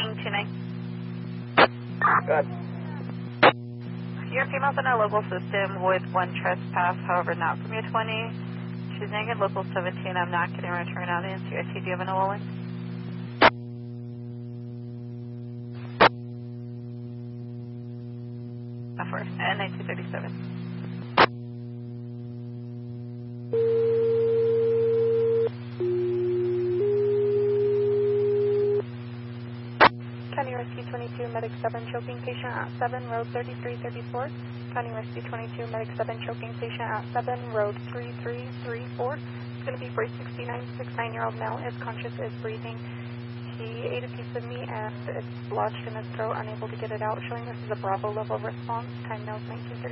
Good. Your female's in our local system with 1 trespass, however not from your 20. She's negative local 17. I'm not getting a return out in CRT. Do you have an OLN? Offer. And 1937. County Rescue 22, Medic 7, choking patient at 7, road 3334. County Rescue 22, Medic 7, choking patient at 7, road 3334. It's going to be for a 69-year-old male. Is conscious, is breathing. He ate a piece of meat and it's lodged in his throat, unable to get it out, showing this is a Bravo level response. Time now is 1930.